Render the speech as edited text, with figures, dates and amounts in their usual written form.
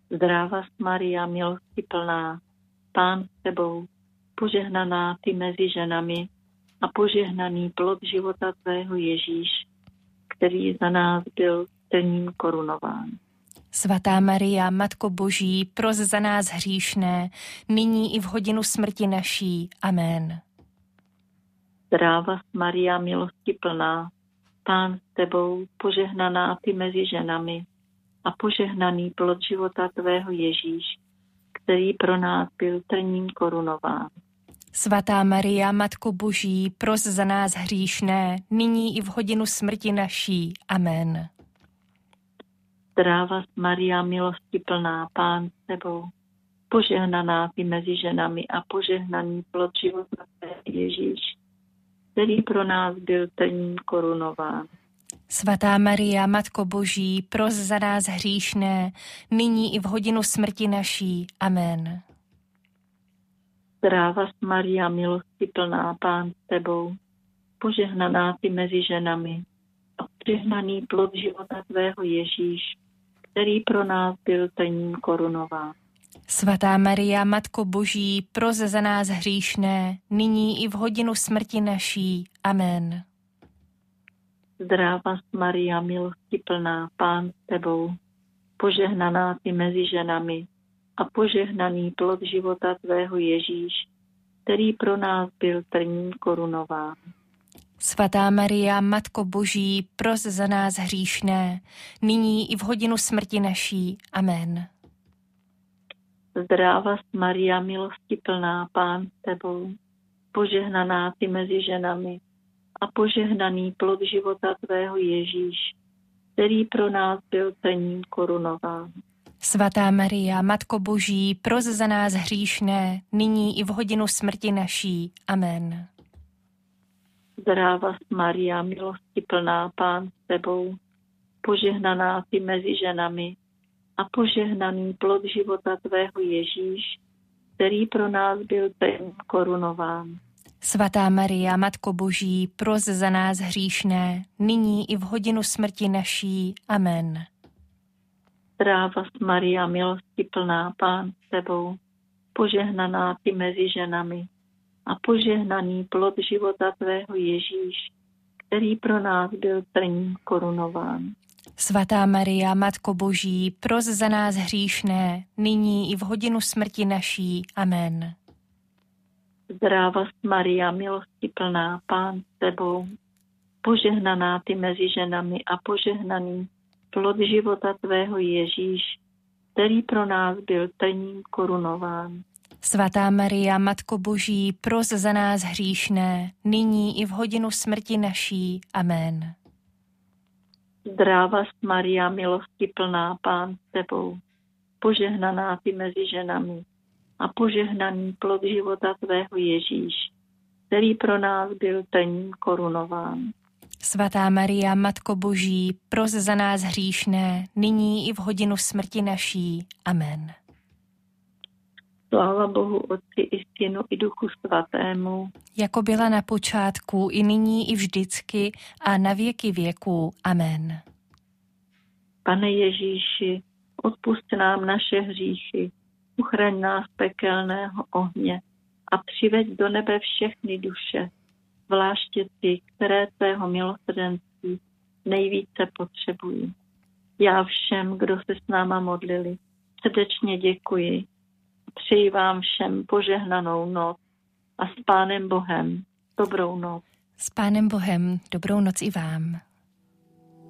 Zdráva Maria, milosti plná, Pán s tebou, požehnaná ty mezi ženami a požehnaný plod života tvého Ježíš, který za nás byl trním korunován. Svatá Maria, Matko Boží, pros za nás hříšné, nyní i v hodinu smrti naší. Amen. Zdráva Maria, milosti plná, Pán s tebou, požehnaná ty mezi ženami a požehnaný plod života tvého Ježíš, který pro nás byl trním korunován. Svatá Maria, Matko Boží, pros za nás hříšné, nyní i v hodinu smrti naší. Amen. Zdráva Maria, milosti plná, Pán s tebou, požehnaná ty mezi ženami a požehnaný plod života tvého Ježíš, který pro nás byl trním korunován. Svatá Maria, Matko Boží, pros za nás hříšné, nyní i v hodinu smrti naší. Amen. Zdráva Maria, milosti plná, Pán s tebou, požehnaná ty mezi ženami a požehnaný plod života tvého Ježíš, který pro nás byl trním korunován. Svatá Maria, Matko Boží, pros za nás hříšné, nyní i v hodinu smrti naší. Amen. Zdráva Maria, milosti plná, Pán s tebou, požehnaná ty mezi ženami a požehnaný plod života tvého Ježíš, který pro nás byl trním korunován. Svatá Maria, Matko Boží, pros za nás hříšné, nyní i v hodinu smrti naší. Amen. Zdráva Maria, milosti plná, Pán s tebou, požehnaná ty mezi ženami a požehnaný plod života tvého Ježíš, který pro nás byl trním korunován. Svatá Maria, Matko Boží, pros za nás hříšné, nyní i v hodinu smrti naší. Amen. Zdráva Maria, milosti plná, Pán s tebou, požehnaná ty mezi ženami a požehnaný plod života tvého Ježíš, který pro nás byl trním korunován. Svatá Maria, Matko Boží, pros za nás hříšné, nyní i v hodinu smrti naší. Amen. Zdráva Maria, milosti plná, Pán s tebou, požehnaná ty mezi ženami a požehnaný plod života tvého Ježíš, který pro nás byl trním korunován. Svatá Maria, Matko Boží, pros za nás hříšné, nyní i v hodinu smrti naší. Amen. Zdráva Maria, milosti plná, Pán s tebou, požehnaná ty mezi ženami a požehnaný plod života tvého Ježíš, který pro nás byl trním korunován. Svatá Maria, Matko Boží, pros za nás hříšné, nyní i v hodinu smrti naší. Amen. Zdráva Maria, milosti plná, Pán s tebou, požehnaná ty mezi ženami a požehnaný plod života tvého Ježíš, který pro nás byl trním korunován. Svatá Maria, Matko Boží, pros za nás hříšné, nyní i v hodinu smrti naší. Amen. Sláva Bohu Otci i Synu i Duchu Svatému, jako byla na počátku, i nyní, i vždycky a na věky věků. Amen. Pane Ježíši, odpusť nám naše hříchy, uchraň nás pekelného ohně a přiveď do nebe všechny duše, zvláště ty, které tvého milosrdenství nejvíce potřebují. Já všem, kdo se s náma modlili, srdečně děkuji. Přeji vám všem požehnanou noc a s Pánem Bohem dobrou noc. S Pánem Bohem dobrou noc i vám.